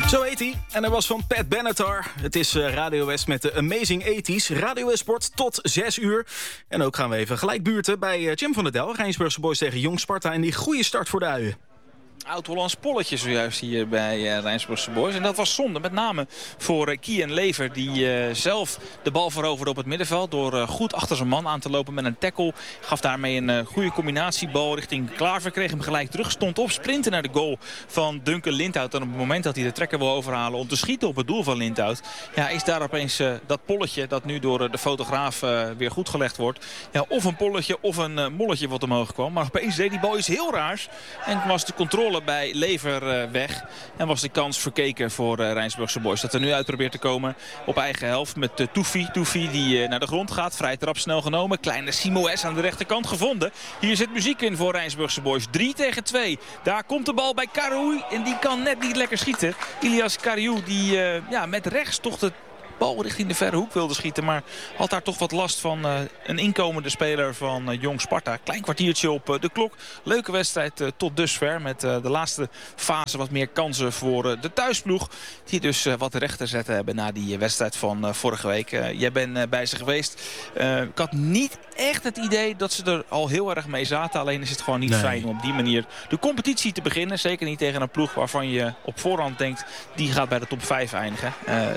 Zo heet hij. En hij was van Pat Benatar. Het is Radio West met de Amazing 80s. Radio West Sport tot 6 uur. En ook gaan we even gelijk buurten bij Jim van der Del. Rijnsburgse Boys tegen Jong Sparta. En die goede start voor de uien. Oud-Hollands polletje zojuist hier bij Rijnsburgse Boys. En dat was zonde, met name voor Kian Lever. Die zelf de bal veroverde op het middenveld. Door goed achter zijn man aan te lopen met een tackle. Gaf daarmee een goede combinatiebal richting Klaver. Kreeg hem gelijk terug. Stond op, sprinten naar de goal van Duncan Lindhout. En op het moment dat hij de trekker wil overhalen om te schieten op het doel van Lindhout. Ja, is daar opeens dat polletje dat nu door de fotograaf weer goed gelegd wordt. Ja, of een polletje of een molletje wat omhoog kwam. Maar opeens deed die bal iets heel raars. En was de controle bij Lever weg. En was de kans verkeken voor Rijnsburgse Boys. Dat er nu uit probeert te komen op eigen helft met Toufi. Toufi die naar de grond gaat. Vrij trap snel genomen. Kleine Simoes aan de rechterkant gevonden. Hier zit muziek in voor Rijnsburgse Boys. 3-2. Daar komt de bal bij Karoui. En die kan net niet lekker schieten. Ilias Karoui die met rechts toch de bal richting de verre hoek wilde schieten. Maar had daar toch wat last van een inkomende speler van Jong Sparta. Klein kwartiertje op de klok. Leuke wedstrijd tot dusver. Met de laatste fase wat meer kansen voor de thuisploeg. Die dus wat recht te zetten hebben na die wedstrijd van vorige week. Jij bent bij ze geweest. Ik had niet echt het idee dat ze er al heel erg mee zaten. Alleen is het gewoon niet fijn om op die manier de competitie te beginnen. Zeker niet tegen een ploeg waarvan je op voorhand denkt, die gaat bij de top 5 eindigen.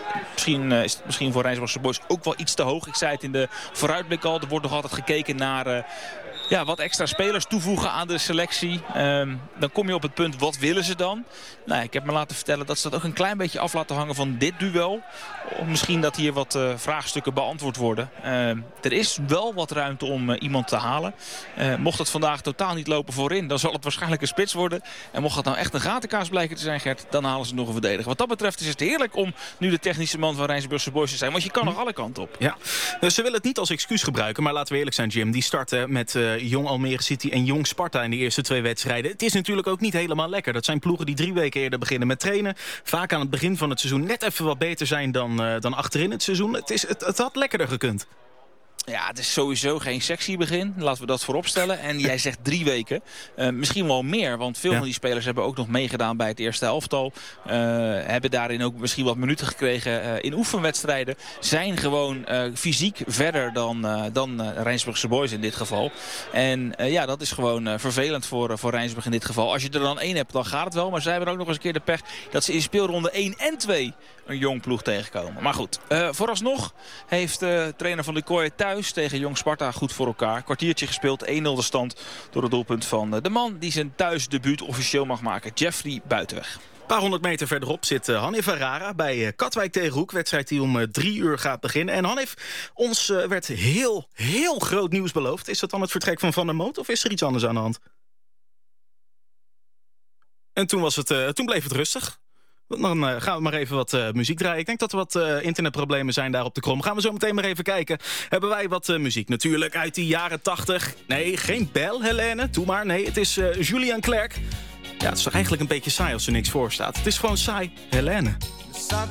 Misschien voor Rijnsburgse Boys ook wel iets te hoog. Ik zei het in de vooruitblik al. Er wordt nog altijd gekeken naar wat extra spelers toevoegen aan de selectie. Dan kom je op het punt, wat willen ze dan? Nou, ik heb me laten vertellen dat ze dat ook een klein beetje af laten hangen van dit duel. Misschien dat hier wat vraagstukken beantwoord worden. Er is wel wat ruimte om iemand te halen. Mocht het vandaag totaal niet lopen voorin, dan zal het waarschijnlijk een spits worden. En mocht het nou echt een gatenkaas blijken te zijn, Gert, dan halen ze nog een verdediger. Wat dat betreft is het heerlijk om nu de technische man van Rijnsburgse Boys te zijn. Want je kan nog alle kanten op. Ja, ze willen het niet als excuus gebruiken. Maar laten we eerlijk zijn, Jim. Die starten met Jong Almere City en Jong Sparta in de eerste 2 wedstrijden. Het is natuurlijk ook niet helemaal lekker. Dat zijn ploegen die 3 weken eerder beginnen met trainen. Vaak aan het begin van het seizoen net even wat beter zijn dan achterin het seizoen. Het had lekkerder gekund. Ja, het is sowieso geen sexy begin. Laten we dat vooropstellen. En jij zegt 3 weken. Misschien wel meer. Want veel van die spelers hebben ook nog meegedaan bij het eerste elftal. Hebben daarin ook misschien wat minuten gekregen in oefenwedstrijden. Zijn gewoon fysiek verder dan Rijnsburgse Boys in dit geval. En dat is gewoon vervelend voor Rijnsburg in dit geval. Als je er dan 1 hebt, dan gaat het wel. Maar zij hebben ook nog eens een keer de pech dat ze in speelronde 1 en 2 een Jong ploeg tegenkomen. Maar goed, vooralsnog heeft trainer van de Kooi thuis tegen Jong Sparta goed voor elkaar. Kwartiertje gespeeld, 1-0 de stand door het doelpunt van de man die zijn thuisdebuut officieel mag maken, Jeffrey Buitenweg. Een paar 100 meter verderop zit Hanif Herrera bij Katwijk tegen Hoek. Wedstrijd die om 3 uur gaat beginnen. En Hanif, ons werd heel groot nieuws beloofd. Is dat dan het vertrek van Van der Moot of is er iets anders aan de hand? En toen bleef het rustig. Dan gaan we maar even wat muziek draaien. Ik denk dat er wat internetproblemen zijn daar op de Krom. Gaan we zo meteen maar even kijken. Hebben wij wat muziek natuurlijk uit de jaren 80. Nee, geen Bel, Helene. Doe maar. Nee, het is Julian Clerc. Ja, het is toch eigenlijk een beetje saai als er niks voor staat. Het is gewoon saai, Helene. Stop